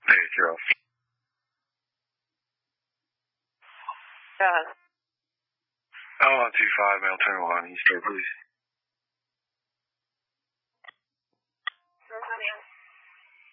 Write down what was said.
Hey, Joe. Yeah. I want 25 male turn 1 East, please.